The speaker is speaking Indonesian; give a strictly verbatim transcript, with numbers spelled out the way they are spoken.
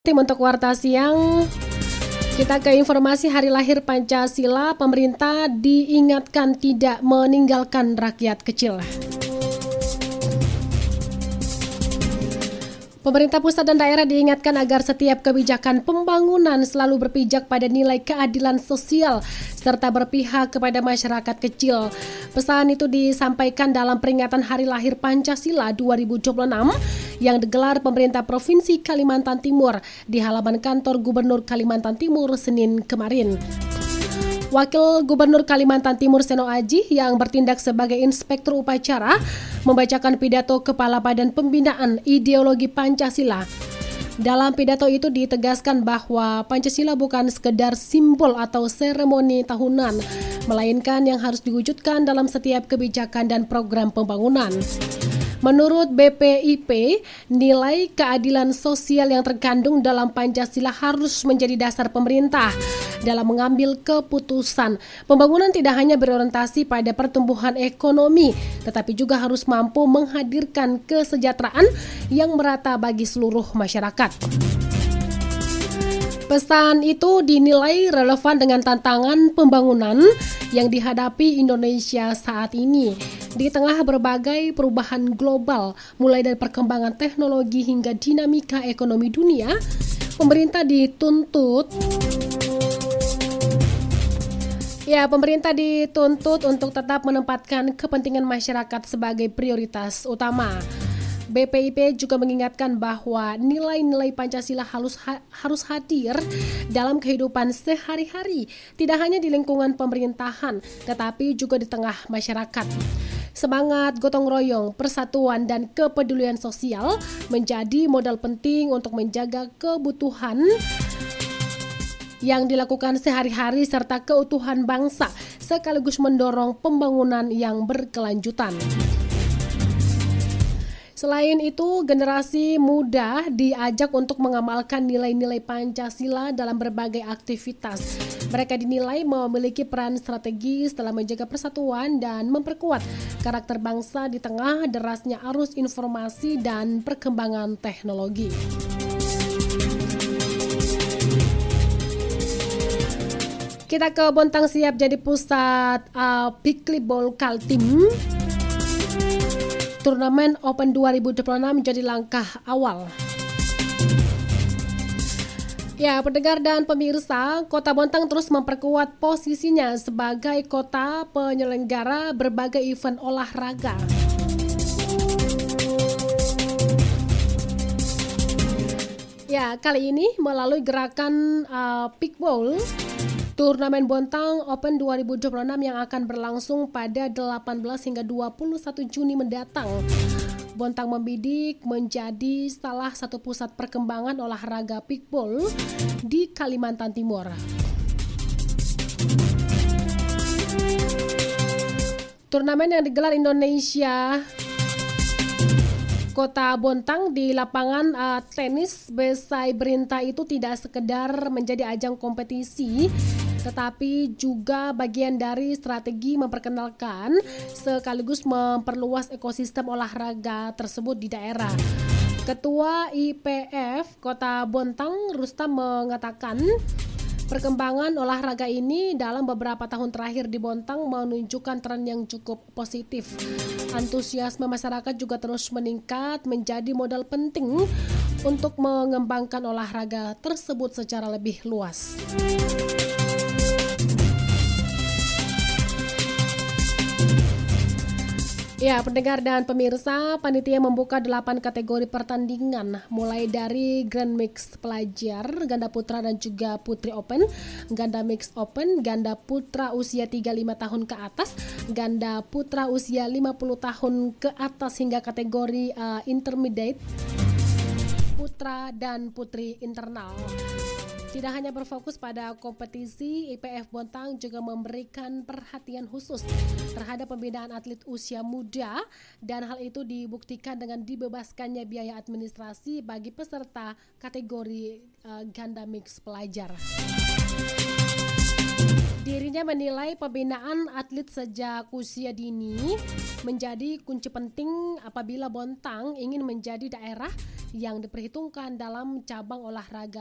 Tim untuk Warta Siang, kita ke informasi hari lahir Pancasila. Pemerintah diingatkan tidak meninggalkan rakyat kecil. Pemerintah pusat dan daerah diingatkan agar setiap kebijakan pembangunan selalu berpijak pada nilai keadilan sosial serta berpihak kepada masyarakat kecil. Pesan itu disampaikan dalam peringatan Hari Lahir Pancasila dua ribu dua puluh enam yang digelar pemerintah Provinsi Kalimantan Timur di halaman kantor Gubernur Kalimantan Timur Senin kemarin. Wakil Gubernur Kalimantan Timur Seno Aji yang bertindak sebagai inspektur upacara membacakan pidato Kepala Badan Pembinaan Ideologi Pancasila. Dalam pidato itu ditegaskan bahwa Pancasila bukan sekedar simbol atau seremoni tahunan, melainkan yang harus diwujudkan dalam setiap kebijakan dan program pembangunan. Menurut B P I P, nilai keadilan sosial yang terkandung dalam Pancasila harus menjadi dasar pemerintah dalam mengambil keputusan. Pembangunan tidak hanya berorientasi pada pertumbuhan ekonomi, tetapi juga harus mampu menghadirkan kesejahteraan yang merata bagi seluruh masyarakat. Pesan itu dinilai relevan dengan tantangan pembangunan yang dihadapi Indonesia saat ini. Di tengah berbagai perubahan global, mulai dari perkembangan teknologi hingga dinamika ekonomi dunia, pemerintah dituntut Ya, pemerintah dituntut untuk tetap menempatkan kepentingan masyarakat sebagai prioritas utama. B P I P juga mengingatkan bahwa nilai-nilai Pancasila harus ha- harus hadir dalam kehidupan sehari-hari, tidak hanya di lingkungan pemerintahan, tetapi juga di tengah masyarakat. Semangat gotong royong, persatuan, dan kepedulian sosial menjadi modal penting untuk menjaga kebutuhan yang dilakukan sehari-hari serta keutuhan bangsa, sekaligus mendorong pembangunan yang berkelanjutan. Selain itu, generasi muda diajak untuk mengamalkan nilai-nilai Pancasila dalam berbagai aktivitas. Mereka dinilai memiliki peran strategis dalam menjaga persatuan dan memperkuat karakter bangsa di tengah derasnya arus informasi dan perkembangan teknologi. Kita ke Bontang siap jadi pusat uh, Pikleball Kaltim. Turnamen Open dua ribu dua puluh enam menjadi langkah awal. Ya, pendengar dan pemirsa, Kota Bontang terus memperkuat posisinya sebagai kota penyelenggara berbagai event olahraga. Ya, kali ini melalui gerakan uh, Pickball, Turnamen Bontang Open dua ribu dua puluh enam yang akan berlangsung pada delapan belas hingga dua puluh satu Juni mendatang. Bontang membidik menjadi salah satu pusat perkembangan olahraga pickball di Kalimantan Timur. Turnamen yang digelar Indonesia Kota Bontang di lapangan uh, tenis Besai Berinta itu tidak sekedar menjadi ajang kompetisi, tetapi juga bagian dari strategi memperkenalkan sekaligus memperluas ekosistem olahraga tersebut di daerah. Ketua I P F Kota Bontang Rustam mengatakan perkembangan olahraga ini dalam beberapa tahun terakhir di Bontang menunjukkan tren yang cukup positif. Antusiasme masyarakat juga terus meningkat menjadi modal penting untuk mengembangkan olahraga tersebut secara lebih luas. Ya, pendengar dan pemirsa, panitia membuka delapan kategori pertandingan, mulai dari Grand Mix Pelajar, Ganda Putra dan juga Putri Open, Ganda Mix Open, Ganda Putra usia tiga puluh lima tahun ke atas, Ganda Putra usia lima puluh tahun ke atas hingga kategori uh, Intermediate, Putra dan Putri Internal. Tidak hanya berfokus pada kompetisi, I P F Bontang juga memberikan perhatian khusus terhadap pembinaan atlet usia muda, dan hal itu dibuktikan dengan dibebaskannya biaya administrasi bagi peserta kategori uh, Ganda Mix Pelajar. Dirinya menilai pembinaan atlet sejak usia dini menjadi kunci penting apabila Bontang ingin menjadi daerah yang diperhitungkan dalam cabang olahraga.